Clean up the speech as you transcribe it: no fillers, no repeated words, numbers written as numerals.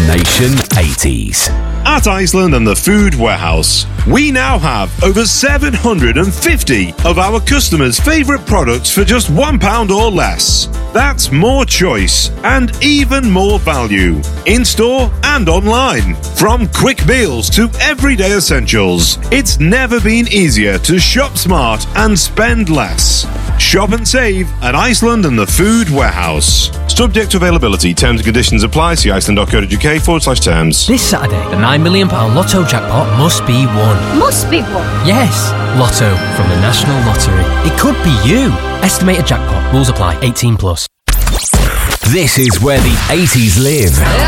Nation 80s. At Iceland and the Food Warehouse, we now have over 750 of our customers' favourite products for just £1 or less. That's more choice and even more value, in-store and online. From quick meals to everyday essentials, it's never been easier to shop smart and spend less. Shop and save at Iceland and the Food Warehouse. Subject to availability, terms and conditions apply. See iceland.co.uk/terms. This Saturday, the £9 million Lotto jackpot must be won. Must be won? Yes, Lotto from the National Lottery. It could be you. Estimated jackpot. Rules apply. 18+. This is where the 80s live.